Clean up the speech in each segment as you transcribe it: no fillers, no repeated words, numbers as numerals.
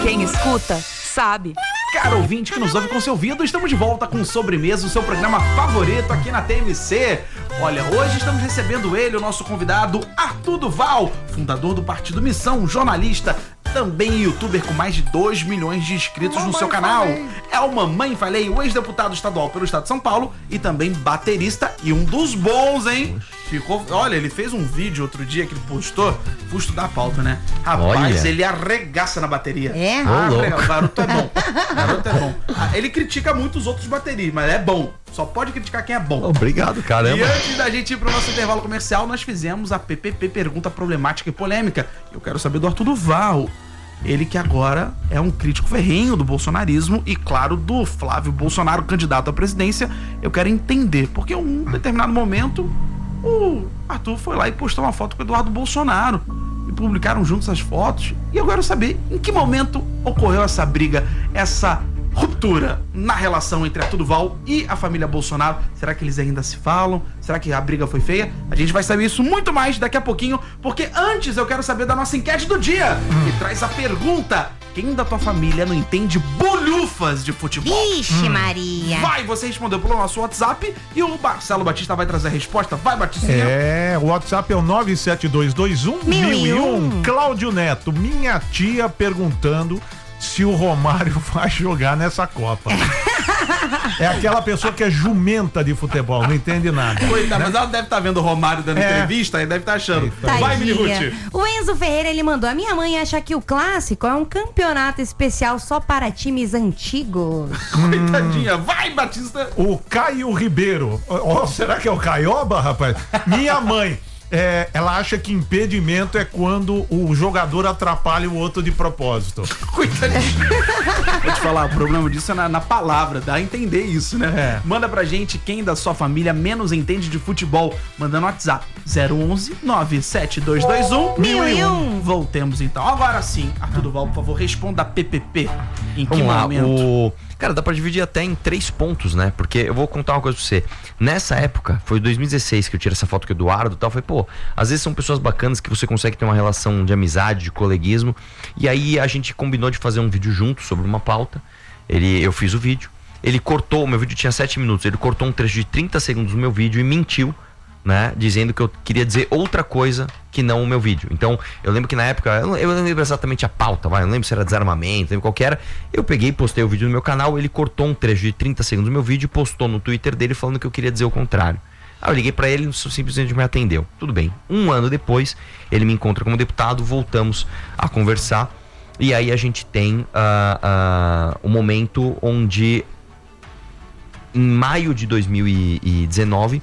Quem escuta, sabe. Caro ouvinte que nos ouve com seu ouvido, estamos de volta com Sobremesa, o seu programa favorito aqui na TMC. Olha, hoje estamos recebendo ele, o nosso convidado Arthur Duval, fundador do Partido Missão, jornalista, também youtuber com mais de 2 milhões de inscritos no seu canal. É o Mamãe Falei, o ex-deputado estadual pelo estado de São Paulo e também baterista e um dos bons, hein? Ficou, olha, ele fez um vídeo outro dia que ele postou, vou estudar a pauta, né? Rapaz, ele arregaça na bateria. É? O garoto é bom. O garoto é bom. Ele critica muito os outros bateristas, mas é bom. Só pode criticar quem é bom. Obrigado, caramba. E antes da gente ir pro nosso intervalo comercial, nós fizemos a PPP Pergunta Problemática e Polêmica. Eu quero saber do Arthur Duval. Ele que agora é um crítico ferrenho do bolsonarismo e, claro, do Flávio Bolsonaro, candidato à presidência. Eu quero entender, porque em um determinado momento o Arthur foi lá e postou uma foto com o Eduardo Bolsonaro e publicaram juntos as fotos. E eu quero saber em que momento ocorreu essa briga, essa ruptura na relação entre Arthur Duval e a família Bolsonaro. Será que eles ainda se falam? Será que a briga foi feia? A gente vai saber isso muito mais daqui a pouquinho, porque antes eu quero saber da nossa enquete do dia, que traz a pergunta: quem da tua família não entende bolhufas de futebol? Vixe, Maria. Vai, você respondeu pelo nosso WhatsApp e o Marcelo Batista vai trazer a resposta. Vai, Batistinha. O WhatsApp é o 972211001. Cláudio Neto, minha tia perguntando se o Romário vai jogar nessa Copa. É aquela pessoa que é jumenta de futebol, não entende nada. Coitado, mas ela deve estar vendo o Romário dando entrevista e deve estar achando. Vai, Mini Ruth. O Enzo Ferreira, ele mandou: a minha mãe acha que o clássico é um campeonato especial só para times antigos. Coitadinha. Vai, Batista. O Caio Ribeiro. Será que é o Caioba, rapaz? Minha mãe. Ela acha que impedimento é quando o jogador atrapalha o outro de propósito. Coitadinho. Vou te falar, o problema disso é na palavra, dá a entender isso, né? Manda pra gente quem da sua família menos entende de futebol. Manda no WhatsApp 011 97221 1001. Voltemos então. Agora sim, Arthur Duval, por favor, responda a PPP. Em que momento? Cara, dá pra dividir até em 3 pontos, né? Porque eu vou contar uma coisa pra você. Nessa época, foi 2016 que eu tirei essa foto com o Eduardo e tal. Falei, pô, às vezes são pessoas bacanas que você consegue ter uma relação de amizade, de coleguismo. E aí a gente combinou de fazer um vídeo junto sobre uma pauta. Eu fiz o vídeo. Ele cortou, o meu vídeo tinha 7 minutos. Ele cortou um trecho de 30 segundos do meu vídeo e mentiu, né? Dizendo que eu queria dizer outra coisa que não o meu vídeo. Então, eu lembro que na época, eu não lembro exatamente a pauta, eu não lembro se era desarmamento, não lembro qual que era. Eu peguei e postei o vídeo no meu canal, ele cortou um trecho de 30 segundos do meu vídeo e postou no Twitter dele falando que eu queria dizer o contrário. Aí eu liguei pra ele e simplesmente me atendeu. Tudo bem. 1 ano depois, ele me encontra como deputado, voltamos a conversar. E aí a gente tem o momento onde, em maio de 2019,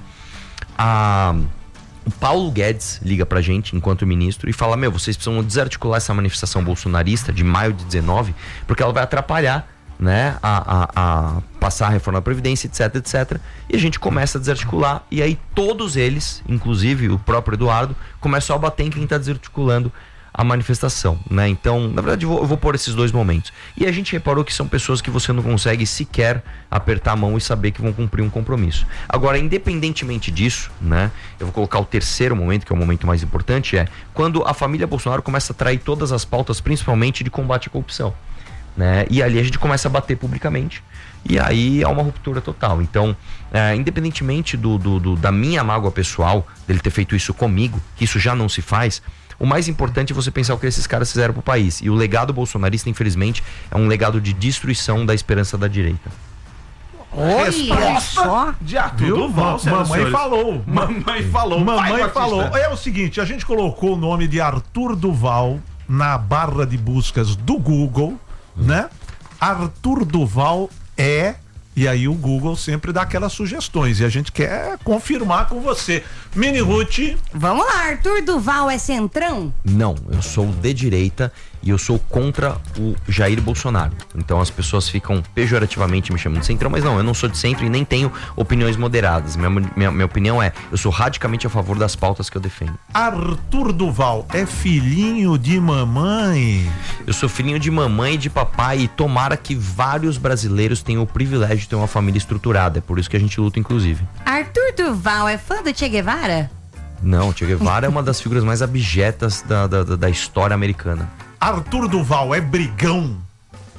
o Paulo Guedes liga pra gente, enquanto ministro, e fala: vocês precisam desarticular essa manifestação bolsonarista de maio de 19, porque ela vai atrapalhar, né, a passar a reforma da Previdência, etc, etc. E a gente começa a desarticular, e aí todos eles, inclusive o próprio Eduardo, começam a bater em quem tá desarticulando a manifestação, né? Então, na verdade, eu vou pôr esses 2 momentos. E a gente reparou que são pessoas que você não consegue sequer apertar a mão e saber que vão cumprir um compromisso. Agora, independentemente disso, né? Eu vou colocar o terceiro momento, que é o momento mais importante, quando a família Bolsonaro começa a trair todas as pautas, principalmente de combate à corrupção, né? E ali a gente começa a bater publicamente. E aí há uma ruptura total. Então, independentemente da minha mágoa pessoal, dele ter feito isso comigo, que isso já não se faz, o mais importante é você pensar o que esses caras fizeram pro país. E o legado bolsonarista, infelizmente, é um legado de destruição da esperança da direita. Olha só. De Arthur Duval, Mamãe falou. Mamãe falou. Mamãe falou. É o seguinte, a gente colocou o nome de Arthur Duval na barra de buscas do Google, né? Arthur Duval e aí o Google sempre dá aquelas sugestões e a gente quer confirmar com você. Mini Ruth. Vamos lá, Arthur Duval é centrão? Não, eu sou de direita e eu sou contra o Jair Bolsonaro. Então as pessoas ficam pejorativamente me chamando de centrão, mas não, eu não sou de centro e nem tenho opiniões moderadas. Minha opinião eu sou radicalmente a favor das pautas que eu defendo. Arthur Duval é filhinho de mamãe? Eu sou filhinho de mamãe e de papai e tomara que vários brasileiros tenham o privilégio de ter uma família estruturada. É por isso que a gente luta, inclusive. Arthur Duval é fã do Che Guevara? Não, Che Guevara é uma das figuras mais abjetas da história americana. Arthur Duval é brigão?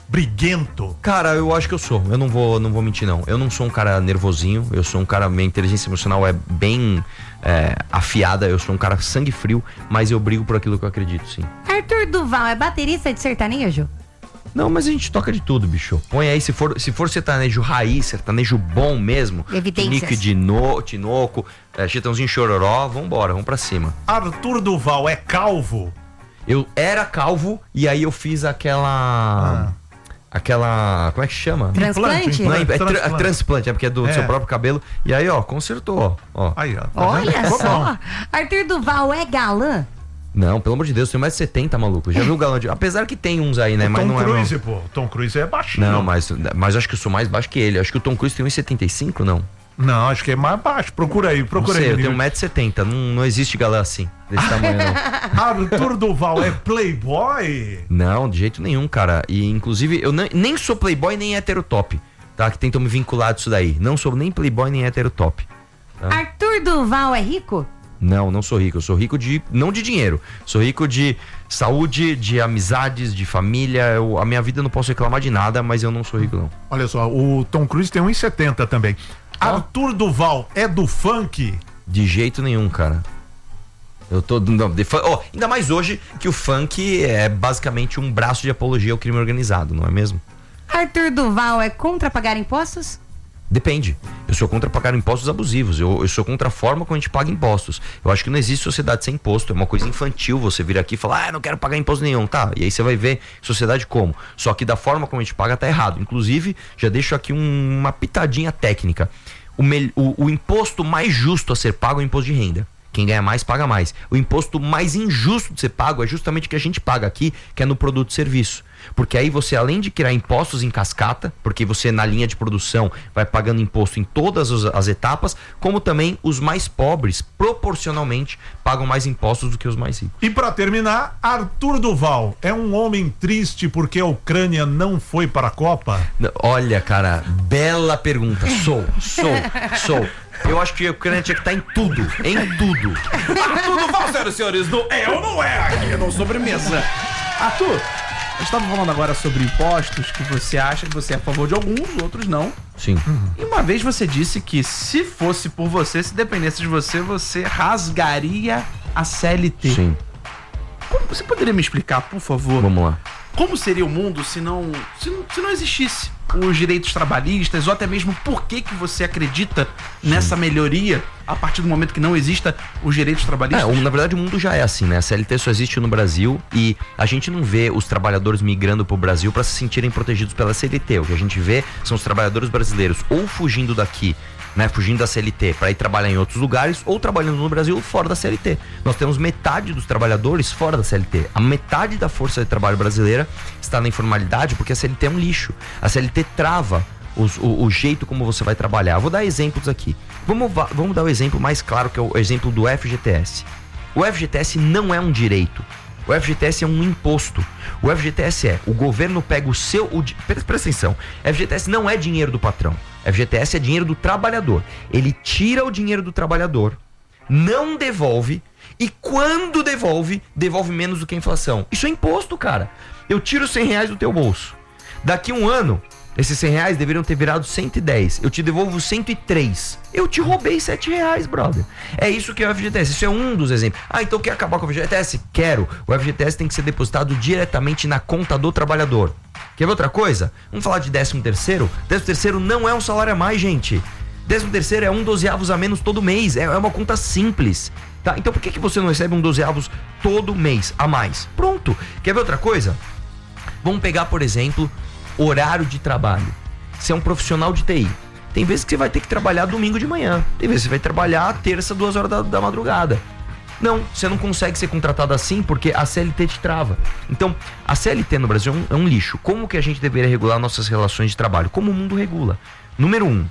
briguento? Cara, eu acho que eu sou. Eu não vou mentir, não. Eu não sou um cara nervosinho. Eu sou um cara... Minha inteligência emocional é bem afiada. Eu sou um cara sangue frio. Mas eu brigo por aquilo que eu acredito, sim. Arthur Duval é baterista de sertanejo? Não, mas a gente toca de tudo, bicho. Põe aí, se for sertanejo raiz, sertanejo bom mesmo. Evidências. Nick de Tinoco, Chitãozinho Chororó, vambora, vamos pra cima. Arthur Duval é calvo? Eu era calvo e aí eu fiz aquela... Como é que chama? Transplante? Não, é Transplante. transplante, é porque é do seu próprio cabelo. E aí, ó, consertou, ó. Aí, ó. Tá Olha vendo? Ficou bom. só. Arthur Duval é galã? Não, pelo amor de Deus, tem mais de 70, maluco. Já viu o galão de... Apesar que tem uns aí, né? Mas Tom não Cruise, é... pô. Tom Cruise é baixinho. Não, mas acho que eu sou mais baixo que ele. Acho que o Tom Cruise tem 1,75, não? Não, acho que é mais baixo. Procura aí, Não sei, aí. eu tenho 1,70m. Não existe galã assim, desse tamanho, não. Arthur Duval é playboy? Não, de jeito nenhum, cara. E, inclusive, eu nem sou playboy nem heterotop, tá? Que tentam me vincular disso daí. Não sou nem playboy nem heterotop. Arthur Duval é rico? Não sou rico. Eu sou rico não de dinheiro. Sou rico de saúde, de amizades, de família. A minha vida eu não posso reclamar de nada, mas eu não sou rico, não. Olha só, o Tom Cruise tem 1,70 também. Arthur Duval é do funk? De jeito nenhum, cara. Eu tô... ainda mais hoje que o funk é basicamente um braço de apologia ao crime organizado, não é mesmo? Arthur Duval é contra pagar impostos? Depende. Eu sou contra pagar impostos abusivos. Eu sou contra a forma como a gente paga impostos. Eu acho que não existe sociedade sem imposto. É uma coisa infantil você vir aqui e falar, não quero pagar imposto nenhum. Tá, e aí você vai ver sociedade como. Só que da forma como a gente paga tá errado. Inclusive, já deixo aqui uma pitadinha técnica. O imposto mais justo a ser pago é o imposto de renda. Quem ganha mais, paga mais. O imposto mais injusto de ser pago é justamente o que a gente paga aqui, que é no produto e serviço. Porque aí você, além de criar impostos em cascata, porque você na linha de produção vai pagando imposto em todas as etapas, como também os mais pobres, proporcionalmente, pagam mais impostos do que os mais ricos. E pra terminar, Arthur Duval é um homem triste porque a Ucrânia não foi para a Copa? Olha, cara, bela pergunta. Sou. Eu acho que a Ucrânia tinha que estar em tudo. Arthur Duval, senhoras e senhores, do É ou Não É aqui no Sobremesa. Arthur, a gente estava falando agora sobre impostos, que você acha que você é a favor de alguns, outros não. Sim. E uma vez você disse que se fosse por você, se dependesse de você, você rasgaria a CLT. Sim. Você poderia me explicar, por favor? Vamos lá. Como seria o mundo se não existisse os direitos trabalhistas, ou até mesmo por que você acredita nessa melhoria a partir do momento que não exista os direitos trabalhistas? Na verdade o mundo já é assim, né? A CLT só existe no Brasil e a gente não vê os trabalhadores migrando pro Brasil para se sentirem protegidos pela CLT. O que a gente vê são os trabalhadores brasileiros ou fugindo daqui, né, fugindo da CLT para ir trabalhar em outros lugares, ou trabalhando no Brasil fora da CLT. Nós temos metade dos trabalhadores fora da CLT. A metade da força de trabalho brasileira está na informalidade porque a CLT é um lixo. A CLT trava o jeito como você vai trabalhar. Eu vou dar exemplos aqui. Vamos dar o exemplo mais claro, que é o exemplo do FGTS. O FGTS não é um direito. O FGTS é um imposto. O FGTS o governo pega o seu... Presta atenção. FGTS não é dinheiro do patrão. FGTS é dinheiro do trabalhador. Ele tira o dinheiro do trabalhador, não devolve, e quando devolve menos do que a inflação. Isso é imposto, cara. Eu tiro R$100 do teu bolso. Daqui um ano, esses R$100 deveriam ter virado 110. Eu te devolvo 103. Eu te roubei R$7, brother. É isso que é o FGTS. Isso é um dos exemplos. Então quer acabar com o FGTS? Quero. O FGTS tem que ser depositado diretamente na conta do trabalhador. Quer ver outra coisa? Vamos falar de 13º? 13º não é um salário a mais, gente. 13º é 1/12 a menos todo mês. É uma conta simples. Tá? Então por que você não recebe 1/12 todo mês a mais? Pronto. Quer ver outra coisa? Vamos pegar, por exemplo, horário de trabalho. Você é um profissional de TI. Tem vezes que você vai ter que trabalhar domingo de manhã. Tem vezes que você vai trabalhar terça, 2 horas da madrugada. Não, você não consegue ser contratado assim porque a CLT te trava. Então, a CLT no Brasil é um lixo. Como que a gente deveria regular nossas relações de trabalho? Como o mundo regula? Número 1,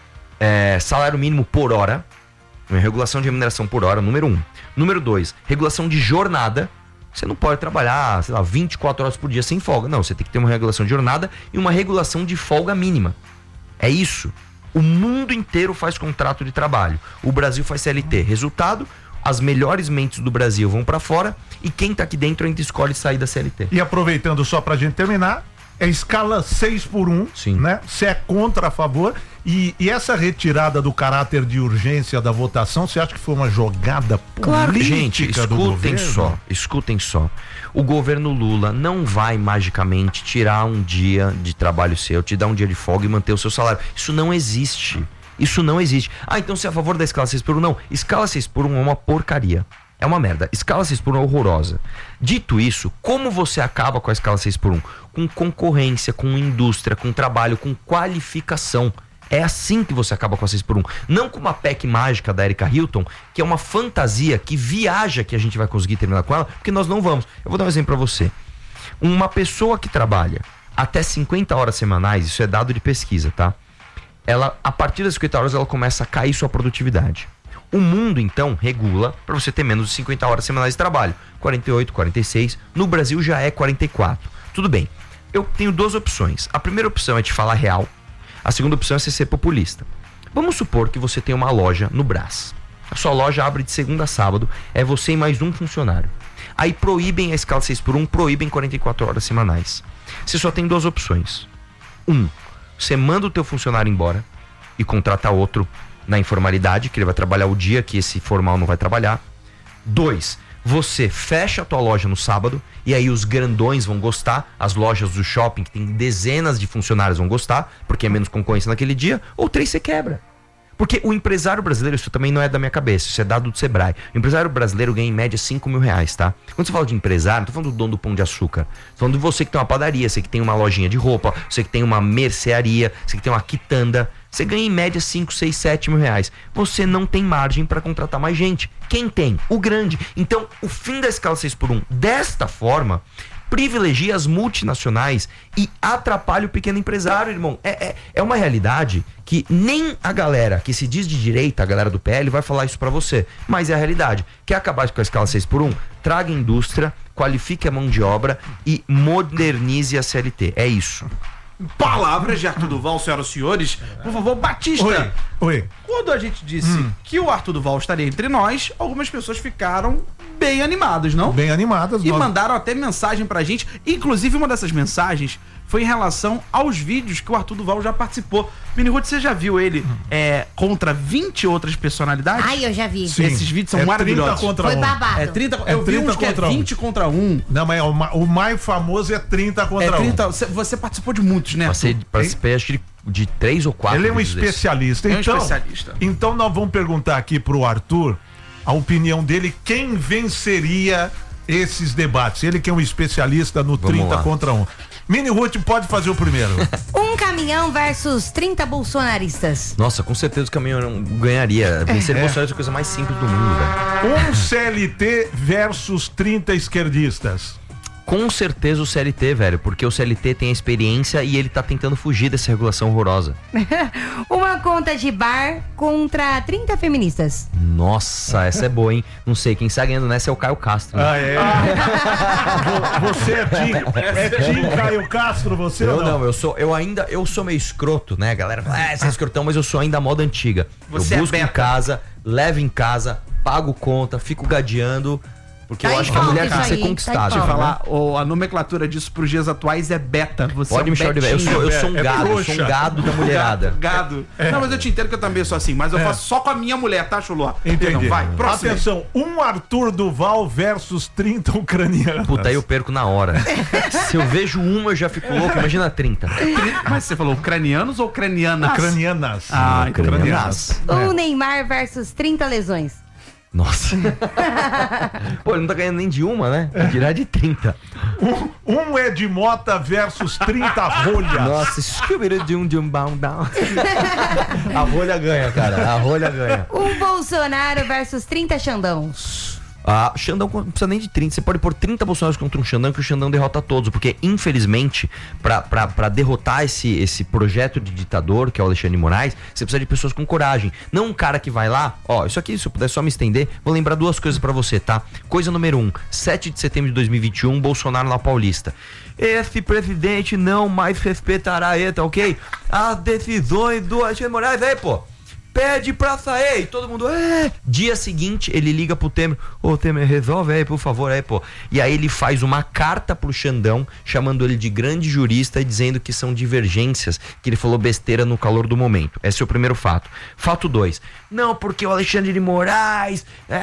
salário mínimo por hora. Regulação de remuneração por hora, número 1. Número 2, regulação de jornada. Você não pode trabalhar, 24 horas por dia sem folga. Não, você tem que ter uma regulação de jornada e uma regulação de folga mínima. É isso. O mundo inteiro faz contrato de trabalho. O Brasil faz CLT. Resultado, as melhores mentes do Brasil vão pra fora e quem tá aqui dentro ainda escolhe sair da CLT. E aproveitando só pra gente terminar, é escala 6x1, Sim. né? Você é contra, a favor. E essa retirada do caráter de urgência da votação, você acha que foi uma jogada política Gente, do governo? escutem só. O governo Lula não vai magicamente tirar um dia de trabalho seu, te dar um dia de folga e manter o seu salário. Isso não existe. Isso não existe. Ah, então você é a favor da escala 6x1? Não. Escala 6x1 é uma porcaria. É uma merda. Escala 6x1 é horrorosa. Dito isso, como você acaba com a escala 6x1? Com concorrência, com indústria, com trabalho, com qualificação. É assim que você acaba com a 6x1. Não com uma PEC mágica da Erika Hilton, que é uma fantasia que viaja que a gente vai conseguir terminar com ela, porque nós não vamos. Eu vou dar um exemplo pra você. Uma pessoa que trabalha até 50 horas semanais, isso é dado de pesquisa, tá? Ela, a partir das 50 horas, ela começa a cair sua produtividade. O mundo, então, regula para você ter menos de 50 horas semanais de trabalho. 48, 46. No Brasil já é 44. Tudo bem. Eu tenho duas opções. A primeira opção é te falar real. A segunda opção é você ser populista. Vamos supor que você tem uma loja no Brás. A sua loja abre de segunda a sábado. É você e mais um funcionário. Aí proíbem a escala 6x1, proíbem 44 horas semanais. Você só tem duas opções. Você manda o teu funcionário embora e contrata outro na informalidade, que ele vai trabalhar o dia que esse formal não vai trabalhar. 2, você fecha a tua loja no sábado e aí os grandões vão gostar, as lojas do shopping que tem dezenas de funcionários vão gostar, porque é menos concorrência naquele dia. Ou 3, você quebra. Porque o empresário brasileiro, isso também não é da minha cabeça, isso é dado do Sebrae. O empresário brasileiro ganha em média 5 mil reais, tá? Quando você fala de empresário, não tô falando do dono do Pão de Açúcar. Tô falando de você que tem uma padaria, você que tem uma lojinha de roupa, você que tem uma mercearia, você que tem uma quitanda. Você ganha em média 5, 6, 7 mil reais. Você não tem margem para contratar mais gente. Quem tem? O grande. Então, o fim da escala 6x1, desta forma, privilegia as multinacionais e atrapalha o pequeno empresário, irmão. É uma realidade que nem a galera que se diz de direita, a galera do PL, vai falar isso pra você. Mas é a realidade. Quer acabar com a escala 6x1? Traga indústria, qualifique a mão de obra e modernize a CLT. É isso. Palavras de Arthur Duval, senhoras e senhores. Por favor, Batista. Oi. Quando a gente disse que o Arthur Duval estaria entre nós, algumas pessoas ficaram bem animadas, não? Bem animadas. E mandaram até mensagem pra gente. Inclusive, uma dessas mensagens foi em relação aos vídeos que o Arthur Duval já participou. Minihood, você já viu ele contra 20 outras personalidades? Ai, eu já vi. Sim. Esses vídeos são maravilhosos. 30 contra 1. Foi babado. É 30, eu vi uns que é 20 contra 1. Não, mas o mais famoso é 30 contra 1. Você participou de muitos, né? Participei acho que de 3 ou 4. Ele é um especialista. Então nós vamos perguntar aqui pro Arthur a opinião dele, quem venceria esses debates. Ele que é um especialista no 30 contra 1. Mini Ruth pode fazer o primeiro. Um caminhão versus 30 bolsonaristas. Nossa, com certeza o caminhão ganharia. Vencer Bolsonaro é a coisa mais simples do mundo, velho. Um CLT versus 30 esquerdistas. Com certeza o CLT, velho, porque o CLT tem a experiência e ele tá tentando fugir dessa regulação horrorosa. Uma conta de bar contra 30 feministas. Nossa, essa é boa, hein? Não sei, quem está ganhando nessa é o Caio Castro. Né? Você é Tim Caio Castro, você ou não? Eu sou meio escroto, né? A galera fala, você é escrotão, mas eu sou ainda a moda antiga. Você eu busco em casa, levo em casa, pago conta, fico gadeando. Porque Tá eu em acho que a mulher tem pauta que ser isso aí, conquistada. tá em Deixa eu pauta. falar, a nomenclatura disso pros dias atuais é beta. Você Pode é um me chamar de velho. Eu sou um gado, eu sou um gado da mulherada. Gado. Não, mas eu te entendo que eu também sou assim, mas eu faço só com a minha mulher, tá, Chulô? Entendi. Não, vai, próximo. Atenção, um Arthur Duval versus 30 ucranianos. Puta, aí eu perco na hora. Se eu vejo uma, eu já fico louco. Imagina 30. Mas você falou ucranianos ou ucranianas? Ucranianas. Ah, ucranianas. Um Neymar versus 30 lesões. Nossa. Pô, ele não tá ganhando nem de uma, né? Vai tirar de 30. Um Ed Mota versus 30 rolhas. Nossa, a rolha ganha, cara. A rolha ganha. Um Bolsonaro versus 30 Xandão. Ah, Xandão não precisa nem de 30. Você pode pôr 30 Bolsonaros contra um Xandão que o Xandão derrota todos. Porque, infelizmente, pra derrotar esse projeto de ditador, que é o Alexandre de Moraes, você precisa de pessoas com coragem. Não um cara que vai lá, isso aqui, se eu puder só me estender, vou lembrar duas coisas pra você, tá? Coisa número 1, 7 de setembro de 2021, Bolsonaro na Paulista. Esse presidente não mais respeitará ele, tá ok? As decisões do Alexandre de Moraes, aí, pô. pede pra sair. E todo mundo, Dia seguinte, ele liga pro Temer. Ô, Temer, resolve aí, por favor, aí, pô. E aí ele faz uma carta pro Xandão, chamando ele de grande jurista e dizendo que são divergências, que ele falou besteira no calor do momento. Esse é o primeiro fato. Fato 2. Não, porque o Alexandre de Moraes,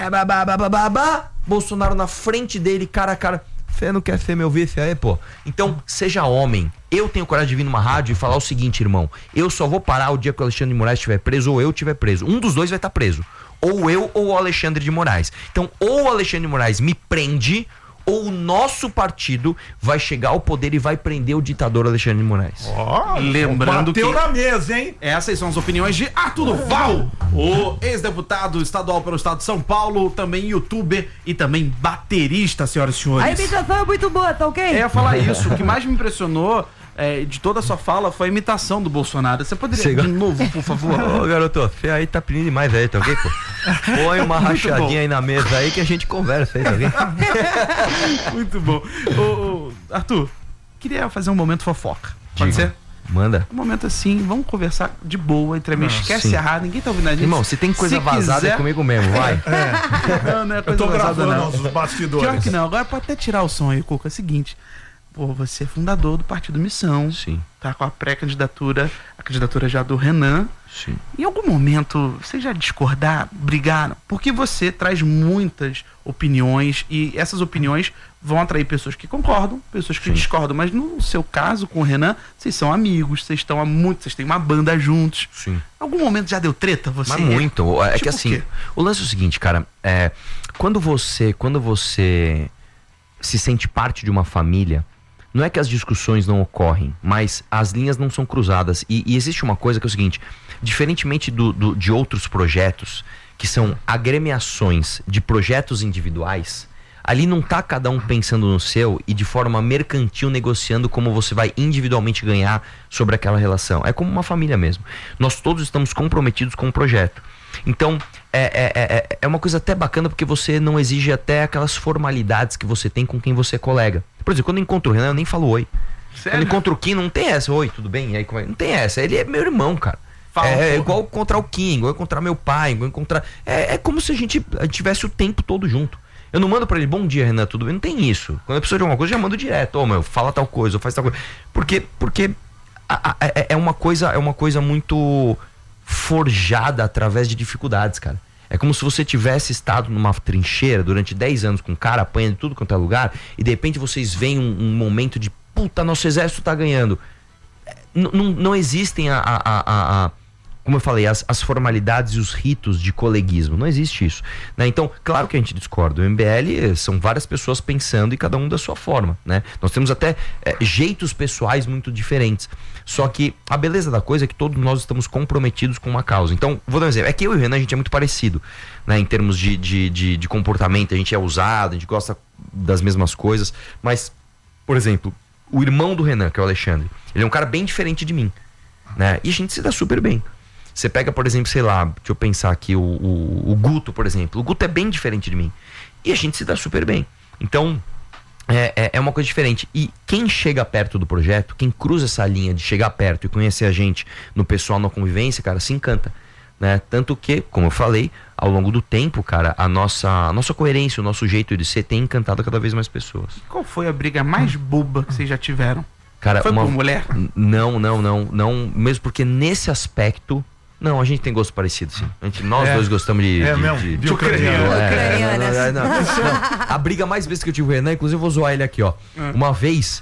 Bolsonaro na frente dele, cara a cara. Você não quer ser meu vice aí, pô? Então, seja homem. Eu tenho coragem de vir numa rádio e falar o seguinte, irmão. Eu só vou parar o dia que o Alexandre de Moraes estiver preso ou eu estiver preso. Um dos dois vai estar preso. Ou eu ou o Alexandre de Moraes. Então, ou o Alexandre de Moraes me prende, ou o nosso partido vai chegar ao poder e vai prender o ditador Alexandre de Moraes. Lembrando bateu que na mesa, hein? essas são as opiniões de Arthur Duval, o ex-deputado estadual pelo estado de São Paulo, também youtuber e também baterista, senhoras e A senhores. imitação é muito boa, tá ok? Eu ia falar isso. O que mais me impressionou de toda a sua fala foi a imitação do Bolsonaro. Você poderia de novo, por favor? Ô, garoto, você aí tá pedindo demais aí, tá ok, pô? Põe uma rachadinha aí na mesa aí que a gente conversa aí, tá ok? Muito bom. Ô, Arthur, queria fazer um momento fofoca. Pode Diga. ser? Manda. Um momento assim, vamos conversar de boa entre amigos. Esquece sim. errado, ninguém tá ouvindo a gente. Irmão, se tem coisa vazada é comigo mesmo, vai. Não é Eu coisa tô vazada, gravando não. os bastidores. Pior que não, agora pode até tirar o som aí, Cuca. É o seguinte, pô, você é fundador do Partido Missão. Sim, Tá com a pré-candidatura, a candidatura já do Renan. sim. Em algum momento, vocês já discordaram, brigaram? Porque você traz muitas opiniões e essas opiniões vão atrair pessoas que concordam, pessoas que Sim. discordam. Mas no seu caso, com o Renan, vocês são amigos, vocês estão há muito, vocês têm uma banda juntos. Sim. Em algum momento já deu treta? Você Mas muito. É Tipo que o assim, quê? o lance é o seguinte, cara. Quando você se sente parte de uma família, não é que as discussões não ocorrem, mas as linhas não são cruzadas. E existe uma coisa que é o seguinte, diferentemente de outros projetos, que são agremiações de projetos individuais, ali não tá cada um pensando no seu e de forma mercantil negociando como você vai individualmente ganhar sobre aquela relação. É como uma família mesmo. Nós todos estamos comprometidos com o projeto. Então, é uma coisa até bacana porque você não exige até aquelas formalidades que você tem com quem você é colega. Por exemplo, quando eu encontro o Renan, eu nem falo oi. Quando eu encontro o Kim, não tem essa. Oi, tudo bem? E aí, como é? Não tem essa. Ele é meu irmão, cara. É igual encontrar o Kim, igual encontrar meu pai, igual encontrar... É como se a gente tivesse o tempo todo junto. Eu não mando pra ele, bom dia, Renan, tudo bem? Não tem isso. Quando eu preciso de alguma coisa, eu já mando direto. Ô, meu, fala tal coisa, ou faz tal coisa. Porque é uma coisa muito forjada através de dificuldades, cara. É como se você tivesse estado numa trincheira durante 10 anos com um cara apanhando em tudo quanto é lugar e de repente vocês veem um momento de puta, nosso exército tá ganhando. Não existem como eu falei, as formalidades e os ritos de coleguismo. Não existe isso, né? Então, claro que a gente discorda. O MBL são várias pessoas pensando e cada um da sua forma, né? Nós temos até jeitos pessoais muito diferentes. Só que a beleza da coisa é que todos nós estamos comprometidos com uma causa. Então, vou dar um exemplo. É que eu e o Renan, a gente é muito parecido, né? Em termos de comportamento. A gente é ousado, a gente gosta das mesmas coisas. Mas, por exemplo, o irmão do Renan, que é o Alexandre, ele é um cara bem diferente de mim, né? E a gente se dá super bem. Você pega, por exemplo, sei lá, deixa eu pensar aqui, o Guto, por exemplo. O Guto é bem diferente de mim. E a gente se dá super bem. Então, é uma coisa diferente. E quem chega perto do projeto, quem cruza essa linha de chegar perto e conhecer a gente no pessoal, na convivência, cara, se encanta, né? Tanto que, como eu falei, ao longo do tempo, cara, a nossa coerência, o nosso jeito de ser tem encantado cada vez mais pessoas. Qual foi a briga mais boba que vocês já tiveram? Cara, Foi por mulher? Não. Mesmo porque nesse aspecto... Não, a gente tem gosto parecido, sim. Nós dois gostamos de ucraniano. Não. A briga mais vezes que eu tive com o Renan, inclusive eu vou zoar ele aqui, ó. Uma vez...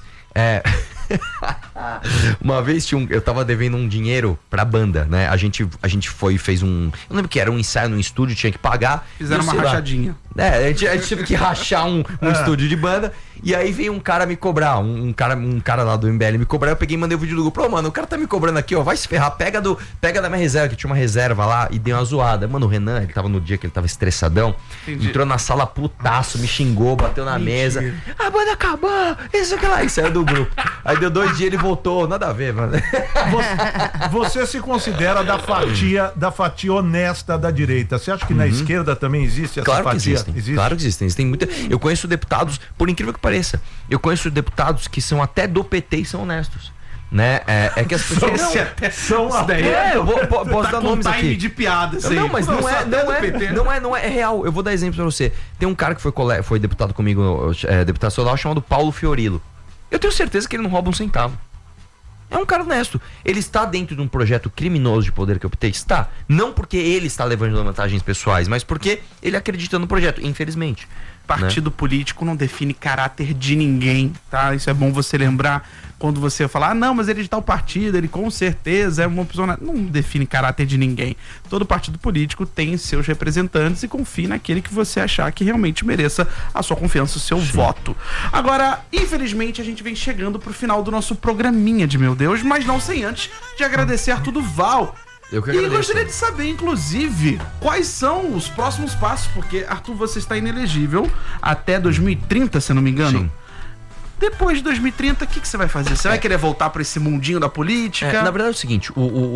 Uma vez eu tava devendo um dinheiro pra banda, né? A gente foi e fez um... Eu lembro que era um ensaio num estúdio, tinha que pagar. Fizeram uma rachadinha. A gente teve que rachar um estúdio de banda. E aí veio um cara me cobrar, um cara lá do MBL me cobrar. Eu peguei e mandei o vídeo do grupo. Pô, mano, o cara tá me cobrando aqui, ó. Vai se ferrar, pega da minha reserva, que tinha uma reserva lá, e deu uma zoada. Mano, o Renan, ele tava no dia que ele tava estressadão. Entendi. Entrou na sala putaço, me xingou, bateu na mesa. A banda acabou, isso que lá. E saiu do grupo. Aí deu 2 dias, ele voltou. Nada a ver, mano. Você se considera da fatia honesta da direita. Você acha que na esquerda também existe essa Claro que fatia? existem. Claro que existem muita... Eu conheço deputados, por incrível que pareça, eu conheço deputados que são até do PT e são honestos, né? É que as pessoas... São Posso dar nomes time aqui. de piada, isso aí. Não, mas sou até do PT. não é real. Eu vou dar exemplo pra você. Tem um cara que foi deputado comigo, deputado estadual, chamado Paulo Fiorilo. Eu tenho certeza que ele não rouba um centavo. É um cara honesto. Ele está dentro de um projeto criminoso de poder que eu optei? Está. Não porque ele está levando vantagens pessoais, mas porque ele acredita no projeto, infelizmente. Partido político não define caráter de ninguém, tá? Isso é bom você lembrar quando você falar, não, mas ele é de tal partido, ele com certeza é uma pessoa... Não define caráter de ninguém. Todo partido político tem seus representantes e confie naquele que você achar que realmente mereça a sua confiança, o seu voto. Agora, infelizmente, a gente vem chegando pro final do nosso programinha de Meu Deus, mas não sem antes de agradecer a Arthur Duval. Eu que E agradeço. gostaria de saber, inclusive, quais são os próximos passos, porque, Arthur, você está inelegível até 2030, se eu não me engano. Sim. Depois de 2030, o que você vai fazer? Você vai querer voltar para esse mundinho da política? Na verdade é o seguinte,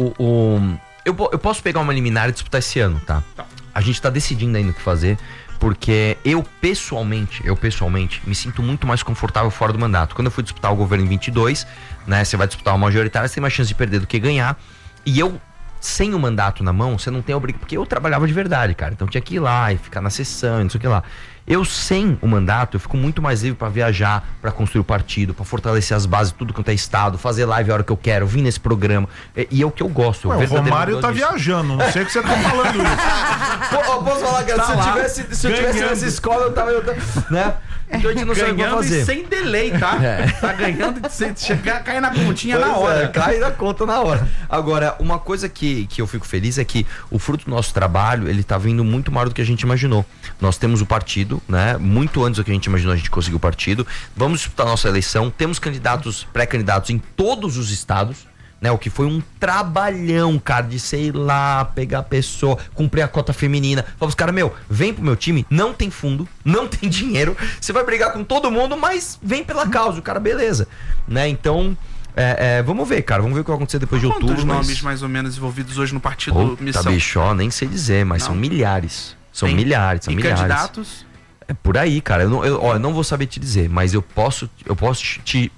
eu posso pegar uma liminar e disputar esse ano, tá? A gente tá decidindo ainda o que fazer, porque eu pessoalmente, me sinto muito mais confortável fora do mandato. Quando eu fui disputar o governo em 22, né, você vai disputar uma majoritária, você tem mais chance de perder do que ganhar. E eu, sem o mandato na mão, você não tem obrigação, porque eu trabalhava de verdade, cara. Então tinha que ir lá e ficar na sessão e não sei o que lá. Eu, sem o mandato, eu fico muito mais livre pra viajar, pra construir o partido, pra fortalecer as bases, tudo quanto é estado, fazer live a hora que eu quero, vir nesse programa. E é o que eu gosto. Ué, o Romário tá viajando, não sei o que você tá falando isso. Posso falar, cara, se eu tivesse nessa escola, eu tava né? Então a gente não sabe o que ganhando fazer. e sem delay, tá? Tá ganhando e sem chegar, cair na continha na hora. Cai na conta na hora. Agora, uma coisa que eu fico feliz é que o fruto do nosso trabalho, ele tá vindo muito maior do que a gente imaginou. Nós temos o partido, né? Muito antes do que a gente imaginou, a gente conseguiu o partido. Vamos disputar a nossa eleição. Temos candidatos, pré-candidatos em todos os estados, né? O que foi um trabalhão, cara, de sei lá, pegar a pessoa, cumprir a cota feminina. Fala os caras, vem pro meu time, não tem fundo, não tem dinheiro, você vai brigar com todo mundo, mas vem pela causa, o cara, beleza, né? Então, vamos ver, cara, vamos ver o que vai acontecer depois de outubro. Quantos nomes mais ou menos envolvidos hoje no partido Missão? Tá, bicho, ó, nem sei dizer, mas Não. são milhares. São Tem. milhares, E candidatos? É por aí, cara. Eu não vou saber te dizer, mas eu posso te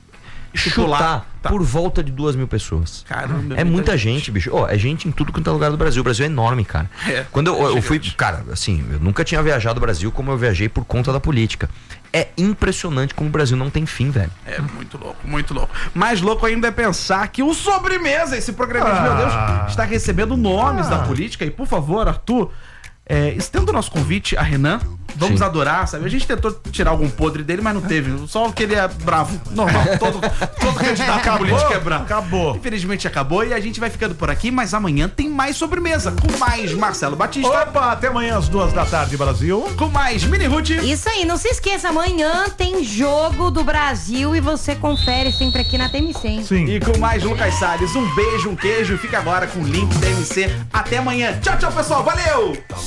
chutar Tá. por volta de 2.000 pessoas. Caramba, É muita gente, bicho. É gente em tudo quanto é lugar do Brasil. O Brasil é enorme, cara. Quando eu fui, cara, assim, eu nunca tinha viajado o Brasil como eu viajei por conta da política. É impressionante como o Brasil não tem fim, velho. É muito louco, muito louco. Mais louco ainda é pensar que o Sobremesa, esse programa de Meu Deus, está recebendo nomes da política. E, por favor, Arthur, estenda o nosso convite a Renan. Vamos Sim. adorar, sabe? A gente tentou tirar algum podre dele, mas não teve. Só porque ele é bravo. Normal. Todo candidato à política é bravo. Acabou. Infelizmente acabou e a gente vai ficando por aqui, mas amanhã tem mais Sobremesa. Com mais Marcelo Batista. Opa, até amanhã às 2h, Brasil. Com mais Mini Ruth. Isso aí, não se esqueça, amanhã tem jogo do Brasil e você confere sempre aqui na TMC, hein? Sim. E com mais Lucas Salles. Um beijo, um queijo. Fica agora com o link da TMC. Até amanhã. Tchau, tchau, pessoal. Valeu!